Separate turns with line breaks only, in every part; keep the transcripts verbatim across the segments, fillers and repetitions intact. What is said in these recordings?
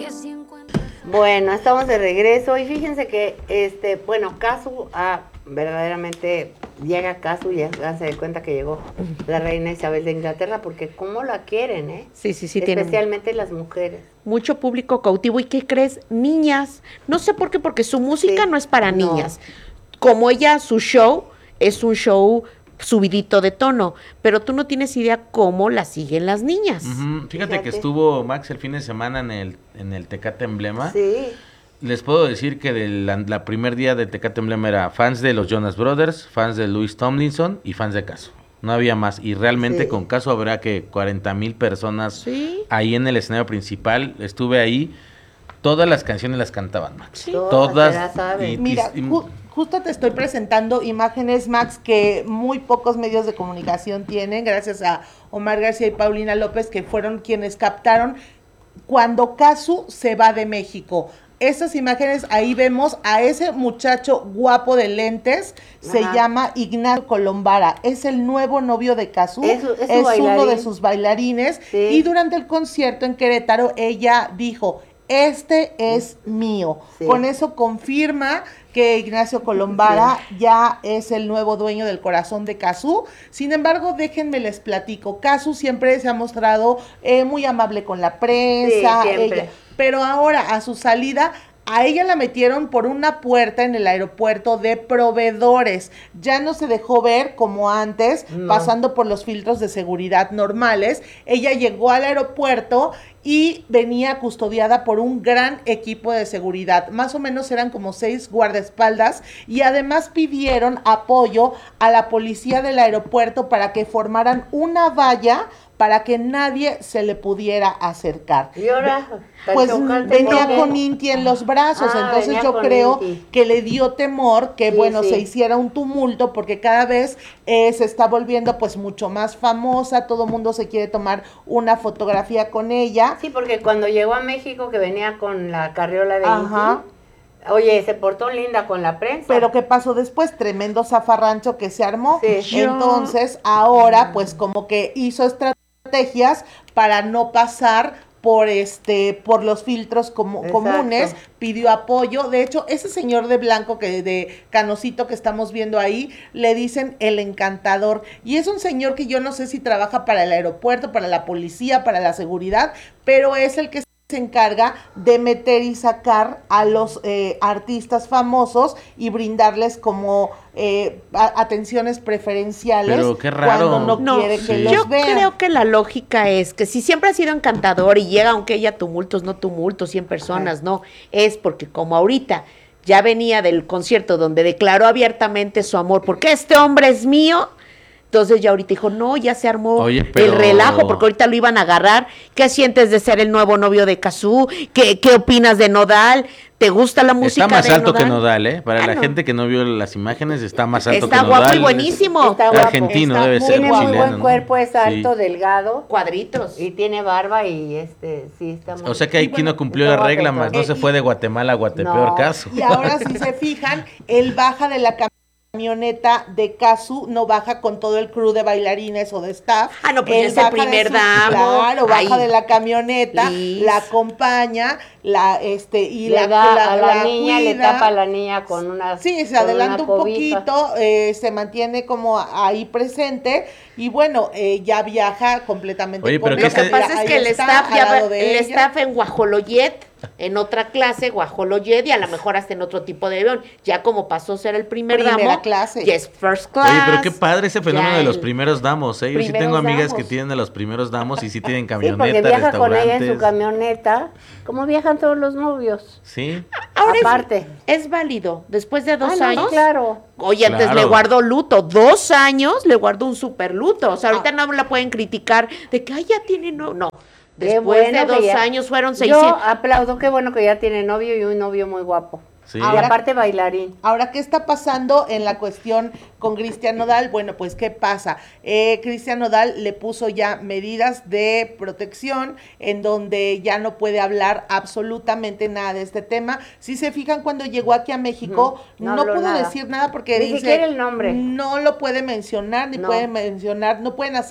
Bueno, estamos de regreso y fíjense que, este, bueno, Casu, ah, verdaderamente llega Casu y ya se da cuenta que llegó la reina Isabel de Inglaterra, porque cómo la quieren, ¿eh?
Sí, sí, sí.
Especialmente tiene las mujeres.
Mucho público cautivo. ¿Y qué crees? Niñas. No sé por qué, porque su música sí, no es para no. niñas. Como ella, su show es un show subidito de tono, pero tú no tienes idea cómo la siguen las niñas.
Uh-huh. Fíjate, Fíjate que estuvo Max el fin de semana en el en el Tecate Emblema.
Sí.
Les puedo decir que de la, la primer día del Tecate Emblema era fans de los Jonas Brothers, fans de Louis Tomlinson y fans de Casu. No había más. Y realmente sí. con Casu habrá que cuarenta mil personas sí. ahí en el escenario principal. Estuve ahí. Todas las canciones las cantaban Max.
Sí.
Todas.
Y, Mira, y, ju- justo te estoy presentando imágenes, Max, que muy pocos medios de comunicación tienen, gracias a Omar García y Paulina López, que fueron quienes captaron cuando Casu se va de México. Esas imágenes, ahí vemos a ese muchacho guapo de lentes, Ajá. se llama Ignacio Colombara, es el nuevo novio de Casu, es, es, es uno de sus bailarines, sí. y durante el concierto en Querétaro, ella dijo, este es mío. Sí. Con eso confirma que Ignacio Colombara sí. ya es el nuevo dueño del corazón de Casu. Sin embargo, déjenme les platico. Casu siempre se ha mostrado eh, muy amable con la prensa,
sí,
ella, pero ahora a su salida a ella la metieron por una puerta en el aeropuerto de proveedores. Ya no se dejó ver como antes, no. pasando por los filtros de seguridad normales. Ella llegó al aeropuerto y venía custodiada por un gran equipo de seguridad. Más o menos eran como seis guardaespaldas y además pidieron apoyo a la policía del aeropuerto para que formaran una valla para que nadie se le pudiera acercar.
¿Y ahora?
Pues venía con Inti en los brazos, ah, entonces yo creo Inti. que le dio temor que, sí, bueno, sí. se hiciera un tumulto, porque cada vez eh, se está volviendo pues mucho más famosa, todo mundo se quiere tomar una fotografía con ella.
Sí, porque cuando llegó a México, que venía con la carriola de Ajá. Inti, oye, se portó linda con la prensa.
Pero ¿qué pasó después? Tremendo zafarrancho que se armó. Sí. Entonces, ahora, pues como que hizo estrategias para no pasar por este, por los filtros como, comunes, pidió apoyo. De hecho, ese señor de blanco, que de canosito que estamos viendo ahí, le dicen el encantador. Y es un señor que yo no sé si trabaja para el aeropuerto, para la policía, para la seguridad, pero es el que se encarga de meter y sacar a los eh, artistas famosos y brindarles como eh, a, atenciones preferenciales.
Pero qué raro.
Cuando no, no quiere que sí. los
Yo
vean.
creo que la lógica es que si siempre ha sido encantador y llega aunque haya tumultos, no tumultos, cien personas, Ajá. no, es porque como ahorita ya venía del concierto donde declaró abiertamente su amor, porque este hombre es mío. Entonces ya ahorita dijo, no, ya se armó Oye, pero... el relajo, porque ahorita lo iban a agarrar. ¿Qué sientes de ser el nuevo novio de Casu? ¿Qué, qué opinas de Nodal? ¿Te gusta la música de Nodal?
Está más alto Nodal? que Nodal, ¿eh? Para ah, la no. gente que no vio las imágenes, está más alto
está
que Nodal.
Está guapo y buenísimo.
Está guapo.
Argentino
está
debe ser
Tiene
chileno,
muy buen
¿no?
cuerpo, es alto, sí. delgado.
Cuadritos.
Y tiene barba y este, sí, está muy...
O sea que aquí bueno, no cumplió la regla, más no se fue de Guatemala a Guatepeor no. caso.
Y ahora si se fijan, él baja de la camioneta de Casu, no baja con todo el crew de bailarines o de staff.
Ah, no, pues es el primer damo.
Claro, baja de la camioneta, Liz. la acompaña, la este y
le
la,
da
la,
a la,
la
niña,
cuida.
le tapa a la niña con una
Sí, se adelanta un poquito, eh, se mantiene como ahí presente y bueno, eh, ya viaja completamente.
Oye, pero
lo que se... pasa es que el staff, ya, el staff en Guajoloyet, en otra clase, Guajoloyet, y a lo mejor hasta en otro tipo de avión. Ya como pasó a ser el primer
Primera
damo,
clase.
ya es first class.
Oye, pero qué padre ese fenómeno
ya
de los
el...
primeros damos, ¿eh? Yo sí tengo amigas
damos.
que tienen de los primeros damos y sí tienen camioneta,
sí, porque viaja
restaurantes.
con ella en su camioneta, como viajan todos los novios.
Sí.
Ahora
aparte.
Es, es válido, después de dos
ah, no,
años.
claro.
Oye, antes
claro.
le guardó luto, dos años le guardó un super luto. O sea, ahorita ah. no la pueden criticar de que, ay, ya tiene no, no. Después bueno de dos ya, años fueron seiscientos.
Yo aplaudo, qué bueno que ya tiene novio y un novio muy guapo.
Sí.
Ahora, y aparte bailarín.
Ahora, ¿qué está pasando en la cuestión con Cristian Nodal? Bueno, pues, ¿qué pasa? Eh, Cristian Nodal le puso ya medidas de protección en donde ya no puede hablar absolutamente nada de este tema. Si se fijan, cuando llegó aquí a México, uh-huh. no, no pudo nada. decir nada porque
ni
dice...
siquiera el nombre.
No lo puede mencionar, ni no. puede mencionar, no pueden hacer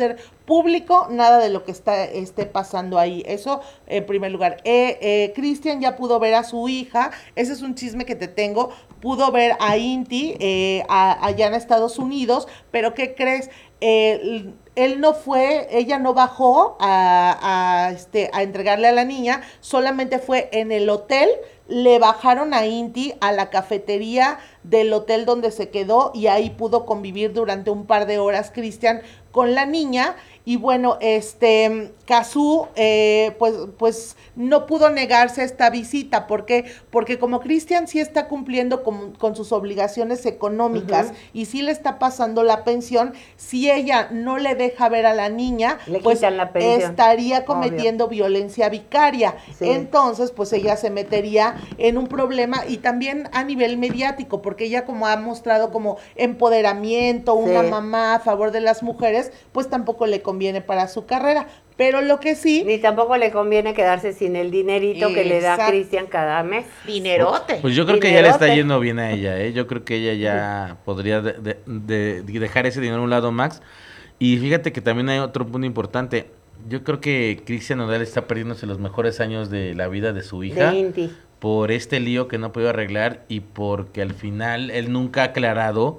público nada de lo que está esté pasando ahí. Eso en primer lugar. Eh, eh, Cristian ya pudo ver a su hija, ese es un chisme que te tengo, pudo ver a Inti eh, a, allá en Estados Unidos, pero ¿qué crees? Eh, él no fue, ella no bajó a, a, este, a entregarle a la niña, solamente fue en el hotel, le bajaron a Inti a la cafetería del hotel donde se quedó y ahí pudo convivir durante un par de horas Cristian con la niña. Y bueno, este, Cazzu, eh, pues, pues no pudo negarse a esta visita. ¿Por qué? Porque como Cristian sí está cumpliendo con, con sus obligaciones económicas uh-huh. y sí le está pasando la pensión, si ella no le deja ver a la niña,
le
pues
la pensión.
estaría cometiendo Obvio. violencia vicaria. Sí. Entonces, pues ella se metería en un problema y también a nivel mediático, porque ella como ha mostrado como empoderamiento, una sí. mamá a favor de las mujeres, pues tampoco le conviene para su carrera, pero lo que sí...
Ni tampoco le conviene quedarse sin el dinerito Exacto. que le da Cristian cada mes.
Dinerote.
Pues yo creo
Dinerote.
que ya le está yendo bien a ella, ¿eh? Yo creo que ella ya sí. podría de, de, de dejar ese dinero a un lado, Max. Y fíjate que también hay otro punto importante. Yo creo que Cristian Nodal está perdiéndose los mejores años de la vida de su hija.
De Inti.
Por este lío que no ha podido arreglar y porque al final él nunca ha aclarado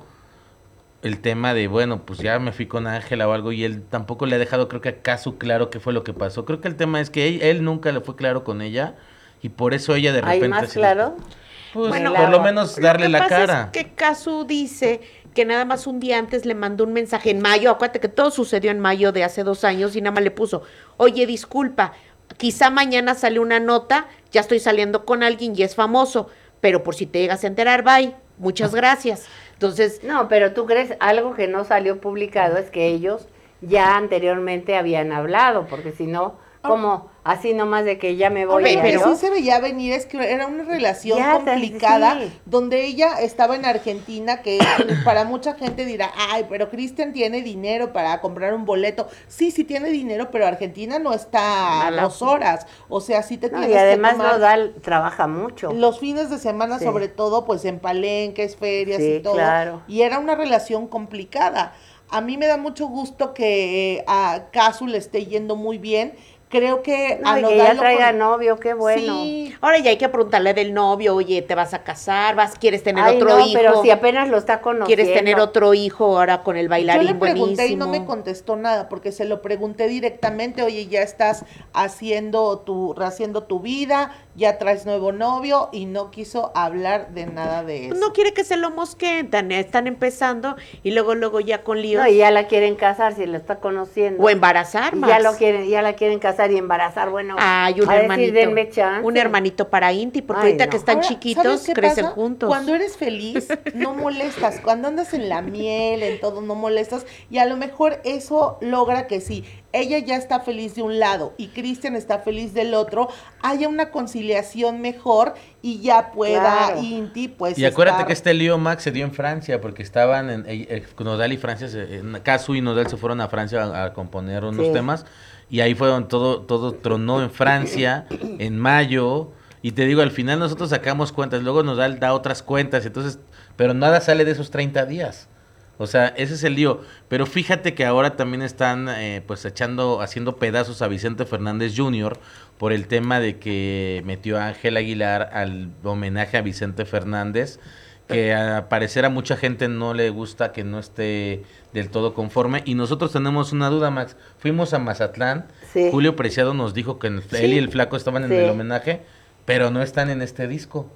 el tema de, bueno, pues ya me fui con Ángela o algo y él tampoco le ha dejado, creo que a Cazzu claro qué fue lo que pasó. Creo que el tema es que él, él nunca le fue claro con ella y por eso ella de repente...
¿Hay más claro?
Pues bueno, por lo menos darle
lo que
la
pasa
cara.
Es que Cazzu dice que nada más un día antes le mandó un mensaje en mayo, acuérdate que todo sucedió en mayo de hace dos años y nada más le puso, oye, disculpa, quizá mañana sale una nota, ya estoy saliendo con alguien y es famoso, pero por si te llegas a enterar, bye, muchas gracias. Entonces,
no, pero tú crees, algo que no salió publicado es que ellos ya anteriormente habían hablado, porque si no, como así nomás de que ya me voy.
Pero
a
lo que
yo.
sí se veía venir es que era una relación
Ya,
complicada,
sí.
donde ella estaba en Argentina, que para mucha gente dirá, ay, pero Cristian tiene dinero para comprar un boleto. Sí, sí tiene dinero, pero Argentina no está a dos horas. O sea, sí te
no,
tienes
y además
que tomar
Nodal trabaja mucho.
los fines de semana, sí. sobre todo, pues en palenques, ferias
sí,
y todo.
Claro.
Y era una relación complicada. A mí me da mucho gusto que eh, a Cazzu le esté yendo muy bien. Creo que
no,
a
y
Nodal
que ya traiga
con...
novio, qué bueno.
Sí.
Ahora ya hay que preguntarle del novio, oye, ¿te vas a casar? ¿Vas, quieres tener
Ay,
otro
no,
hijo?
pero si apenas lo está conociendo.
¿Quieres tener otro hijo ahora con el bailarín?
Yo le pregunté
buenísimo?
Y no me contestó nada, porque se lo pregunté directamente, oye, ya estás haciendo tu, haciendo tu vida, ya traes nuevo novio, y no quiso hablar de nada de eso.
No quiere que se lo mosqueen, tan- están empezando, y luego, luego ya con líos.
No, y ya la quieren casar si lo está conociendo.
O embarazar
Y
más.
ya lo quieren, ya la quieren casar y embarazar, bueno.
Ay, un
a
hermanito.
decir, denme chance.
Un hermanito para Inti, porque
Ay,
ahorita
no.
que están
Ahora,
chiquitos,
¿sabes qué
crecen
pasa?
juntos.
Cuando eres feliz, no molestas. Cuando andas en la miel, en todo, no molestas. Y a lo mejor eso logra que sí, ella ya está feliz de un lado y Cristian está feliz del otro, haya una conciliación mejor y ya pueda
Claro.
Inti, pues,
Y acuérdate
estar...
que este lío, Max, se dio en Francia, porque estaban en, eh, eh, Nodal y Francia, se- en Cazzu y Nodal se fueron a Francia a, a componer unos
Sí.
temas, y ahí fue donde todo, todo tronó en Francia, en mayo, y te digo, al final nosotros sacamos cuentas, luego Nodal da otras cuentas, entonces, pero nada sale de esos treinta días. O sea, ese es el lío. Pero fíjate que ahora también están eh, pues echando, haciendo pedazos a Vicente Fernández junior por el tema de que metió a Ángel Aguilar al homenaje a Vicente Fernández, que a parecer a mucha gente no le gusta, que no esté del todo conforme. Y nosotros tenemos una duda, Max. Fuimos a Mazatlán,
Sí.
Julio Preciado nos dijo que él
Sí.
y el Flaco estaban en
Sí.
el homenaje, pero no están en este disco.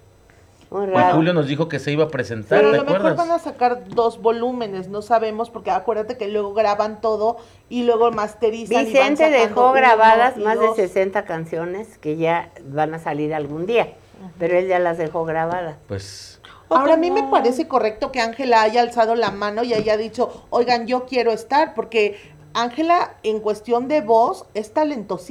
Muy
Y
raro.
Julio nos dijo que se iba a presentar,
Pero a
¿te
lo mejor
acuerdas?
van a sacar dos volúmenes, no sabemos, porque acuérdate que luego graban todo y luego masterizan. y van
Vicente
sacando
dejó
uno
grabadas
y
más
dos.
de sesenta canciones que ya van a salir algún día, pero él ya las dejó grabadas.
Pues...
Ahora a mí me
¿Cómo?
parece correcto que Ángela haya alzado la mano y haya dicho, oigan, yo quiero estar, porque Ángela en cuestión de voz es talentosísima.